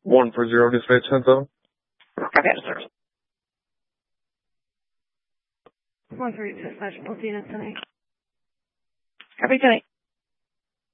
140 dispatch 10-7. Copy that, sir. 140 dispatch, both units tonight. Copy tonight.